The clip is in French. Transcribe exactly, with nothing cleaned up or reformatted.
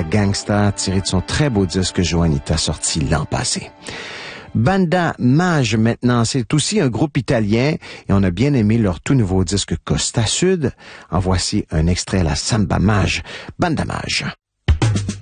gangsta tiré de son très beau disque Juanita sorti l'an passé. Banda Mage maintenant, c'est aussi un groupe italien et on a bien aimé leur tout nouveau disque Costa Sud. En voici un extrait, la Samba Mage, Banda Mage.